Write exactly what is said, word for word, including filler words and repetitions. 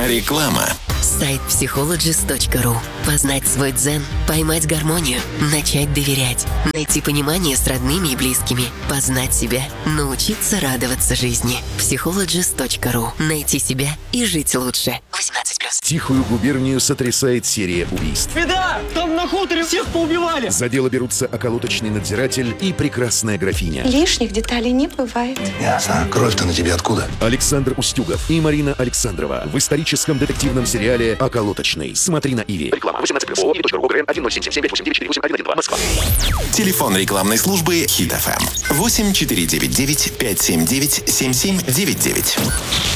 Реклама. Сайт психологист точка ру. Познать свой дзен, поймать гармонию, начать доверять, найти понимание с родными и близкими, познать себя, научиться радоваться жизни. психологист точка ру. Найти себя и жить лучше. восемнадцать плюс. Тихую губернию сотрясает серия убийств. Беда! Там на хуторе всех поубивали! За дело берутся околоточный надзиратель и прекрасная графиня. Лишних деталей не бывает. Ясно. Кровь-то на тебе откуда? Александр Устюгов и Марина Александрова в историческом детективном сериале «Околоточный». Смотри на Иви. Реклама восемнадцать плюс. Иви точка ру. ГРН один ноль семь семь семь пять восемь девять четыре восемь один один два. Москва. Телефон рекламной службы Хит эф эм. восемь четыре девять девять пять семь девять семь семь девять девять.